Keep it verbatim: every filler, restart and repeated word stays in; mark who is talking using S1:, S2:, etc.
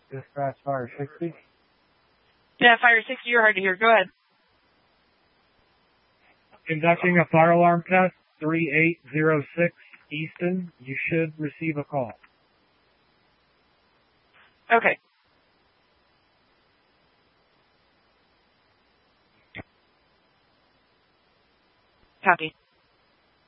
S1: Dispatch Fire sixty.
S2: Yeah, Fire sixty, you're hard to hear. Go ahead.
S1: Conducting a fire alarm test, three eight zero six Easton. You should receive a call.
S2: Okay. Copy.